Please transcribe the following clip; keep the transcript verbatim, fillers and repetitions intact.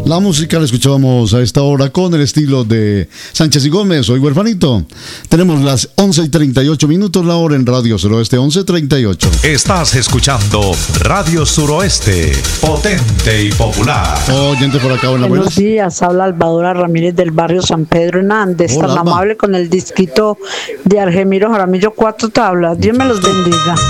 La música la escuchábamos a esta hora con el estilo de Sánchez y Gómez, Soy Huerfanito. Tenemos las once y treinta y ocho minutos, la hora en Radio Suroeste, once treinta y ocho. Estás escuchando Radio Suroeste, potente y popular. Oyente por acá, buenas, Buenos días, habla Albadora Ramírez del barrio San Pedro Hernández, Hola, tan Alba. amable con el disquito de Argemiro Jaramillo, cuatro tablas. Dios me los bendiga.